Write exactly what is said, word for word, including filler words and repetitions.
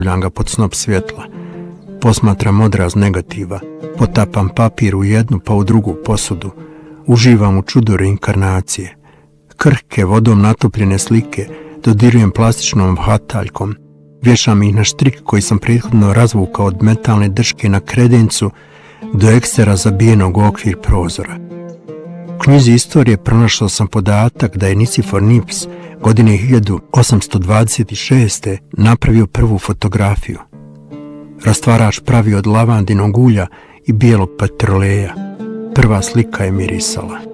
stavljam ga pod snop svjetla. Posmatram odraz negativa, potapam papir u jednu pa u drugu posudu. Uživam u čudu reinkarnacije. Krhke, vodom natopljene slike dodirujem plastičnom hataljkom. Vješam ih na štrik koji sam prethodno razvukao od metalne drške na kredencu do ekstera zabijenog u okvir prozora. U knjizi istorije pronašao sam podatak da je Nisifor Nips godine hiljadu osamsto dvadeset šeste. napravio prvu fotografiju. Rastvarač pravi od lavandinog ulja i bijelog petroleja. Prva slika je mirisala.